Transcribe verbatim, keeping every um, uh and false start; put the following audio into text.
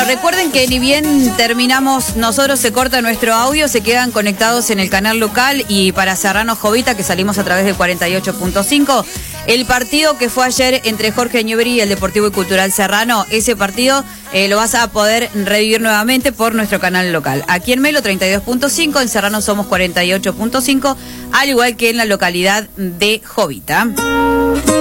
recuerden que ni bien terminamos nosotros, se corta nuestro audio, se quedan conectados en el canal local y para Serrano Jovita, que salimos a través de cuarenta y ocho punto cinco, el partido que fue ayer entre Jorge Newbery y el Deportivo y Cultural Serrano, ese partido eh, lo vas a poder revivir nuevamente por nuestro canal local. Aquí en Melo treinta y dos punto cinco, en Serrano somos cuarenta y ocho punto cinco, al igual que en la localidad de Jovita.